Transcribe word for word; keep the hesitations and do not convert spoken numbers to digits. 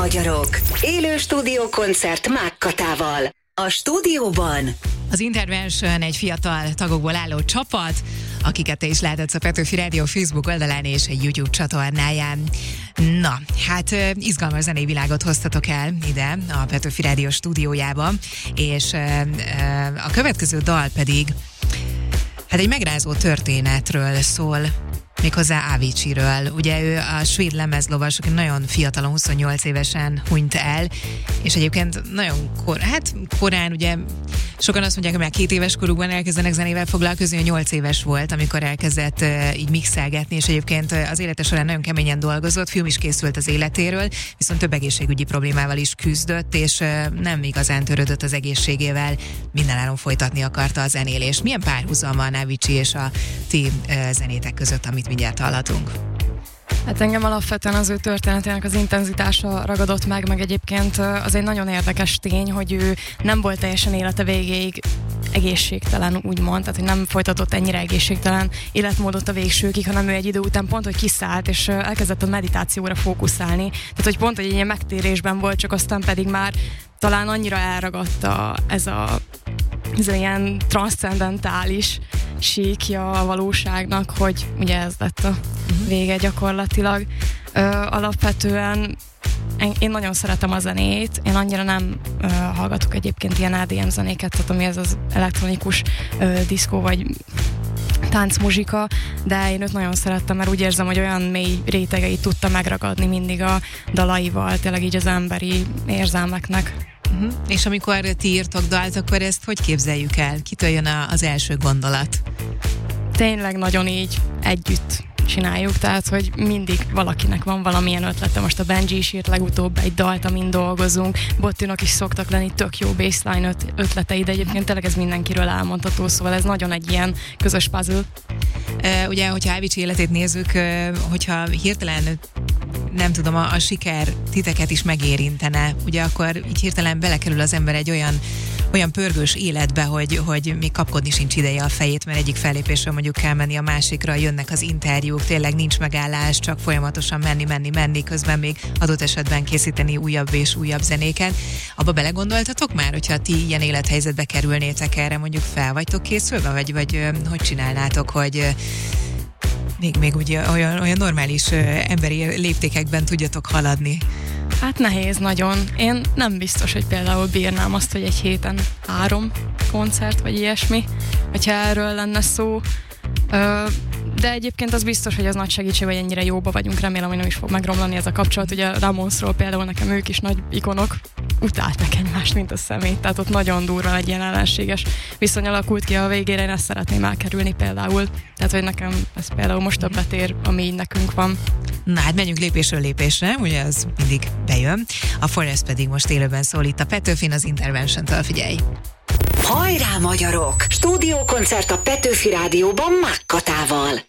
magyarok. Élő stúdiókoncert Mákkatával. A stúdióban az Intervention egy fiatal tagokból álló csapat, akiket te is láthatsz a Petőfi Rádió Facebook oldalán és a YouTube csatornáján. Na, hát izgalmas zenei világot hoztatok el ide a Petőfi Rádió stúdiójába, és a következő dal pedig hát egy megrázó történetről szól, méghozzá Aviciiről. Ugye ő a svéd lemezlovas, aki nagyon fiatalon, huszonnyolc évesen hunyt el, és egyébként nagyon kor, hát korán ugye sokan azt mondják, hogy már két éves korukban elkezdenek zenével foglalkozni, hogy nyolc éves volt, amikor elkezdett uh, így mixelgetni, és egyébként uh, az élete során nagyon keményen dolgozott, film is készült az életéről, viszont több egészségügyi problémával is küzdött, és uh, nem igazán törődött az egészségével, mindenáron folytatni akarta a zenélést. Milyen párhuzam van Avicii és a ti uh, zenétek között, amit mindjárt hallatunk? Hát engem alapvetően az ő történetének az intenzitása ragadott meg, meg egyébként az egy nagyon érdekes tény, hogy ő nem volt teljesen élete végéig egészségtelen, úgymond, tehát hogy nem folytatott ennyire egészségtelen életmódot a végsőkig, hanem ő egy idő után pont, hogy kiszállt, és elkezdett a meditációra fókuszálni. Tehát, hogy pont, hogy egy ilyen megtérésben volt, csak aztán pedig már talán annyira elragadta ez a ez a ilyen transzcendentális síkja a valóságnak, hogy ugye ez lett a vége gyakorlatilag. Ö, alapvetően én nagyon szeretem a zenét, én annyira nem ö, hallgatok egyébként ilyen á dé em zenéket, tehát ami ez az elektronikus ö, diszkó vagy táncmuzsika, de én őt nagyon szerettem, mert úgy érzem, hogy olyan mély rétegeit tudta megragadni mindig a dalaival, tényleg így az emberi érzelmeknek. Uh-huh. És amikor ti írtok dalt, akkor ezt hogy képzeljük el? Kitől jön a, az első gondolat? Tényleg nagyon így együtt csináljuk, tehát hogy mindig valakinek van valamilyen ötlete. Most a Benji is írt legutóbb egy dalt, amin dolgozunk, Bottinak is szoktak lenni tök jó baseline öt- ötletei, de egyébként tényleg ez mindenkiről elmondható, szóval ez nagyon egy ilyen közös puzzle. Uh, ugye, hogyha Avicii életét nézzük, uh, hogyha hirtelen nem tudom, a, a siker titeket is megérintene, ugye akkor így hirtelen belekerül az ember egy olyan olyan pörgős életbe, hogy, hogy még kapkodni sincs ideje a fejét, mert egyik fellépésről mondjuk kell menni a másikra, jönnek az interjúk, tényleg nincs megállás, csak folyamatosan menni, menni, menni, közben még adott esetben készíteni újabb és újabb zenéket. Abba belegondoltatok már, hogyha ti ilyen élethelyzetbe kerülnétek erre, mondjuk fel vagytok készülve, vagy, vagy hogy csinálnátok, hogy még, még ugye olyan, olyan normális emberi léptékekben tudjatok haladni? Hát nehéz nagyon. Én nem biztos, hogy például bírnám azt, hogy egy héten három koncert, vagy ilyesmi, hogyha erről lenne szó. De egyébként az biztos, hogy az nagy segítség, hogy ennyire jóba vagyunk. Remélem, hogy nem is fog megromlani ez a kapcsolat. Ugye Ramonsról például nekem ők is nagy ikonok, utálták egymást, mint a szemét. Tehát ott nagyon durva egy ilyen ellenséges viszony alakult ki a végére. Én ezt szeretném elkerülni például. Tehát, hogy nekem ez például most többet ér, ami így nekünk van. Na hát menjünk lépésről lépésre, ugye az mindig bejön. A Forest pedig most élőben szól itt a Petőfin, az Intervention-től, figyelj! Hajrá magyarok! Stúdiókoncert a Petőfi Rádióban Mákkatával.